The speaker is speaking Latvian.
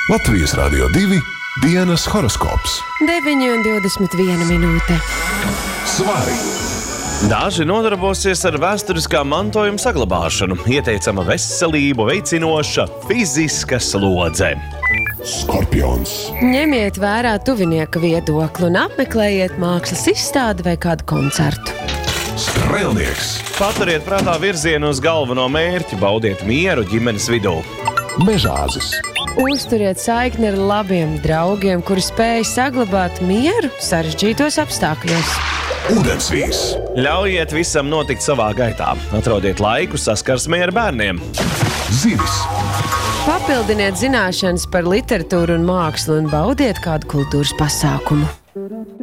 Latvijas Radio 2 dienas horoskops. 9:21 minūte. Svari! Daži nodarbosies ar vēsturiskā mantojuma saglabāšanu, ieteicama veselību veicinoša fiziska slodze. Skorpions! Ņemiet vērā tuvinieka viedokli un apmeklējiet mākslas izstādi vai kādu koncertu. Strēlnieks! Paturiet prātā virzienu uz galveno mērķi, baudiet mieru ģimenes vidū. Mežāzis! Uzturiet saikni ar labiem draugiem, kuri spēj saglabāt mieru sarežģītos apstākļos. Ūdensvīrs! Ļaujiet visam notikt savā gaitā, atrodiet laiku saskarsmē ar bērniem. Zivis! Papildiniet zināšanas par literatūru un mākslu un baudiet kādu kultūras pasākumu.